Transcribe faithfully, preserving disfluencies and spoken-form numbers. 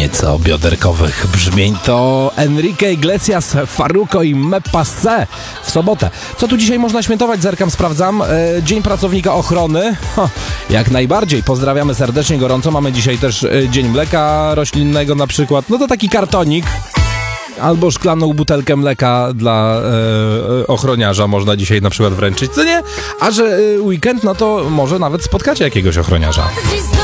nieco bioderkowych brzmień to Enrique Iglesias, Farruko i Me Passé w sobotę. Co tu dzisiaj można świętować? Zerkam, sprawdzam. E, Dzień Pracownika Ochrony. Ha, jak najbardziej. Pozdrawiamy serdecznie, gorąco. Mamy dzisiaj też e, Dzień Mleka Roślinnego na przykład. No to taki kartonik albo szklaną butelkę mleka dla e, ochroniarza można dzisiaj na przykład wręczyć, co nie? A że e, weekend, no to może nawet spotkacie jakiegoś ochroniarza.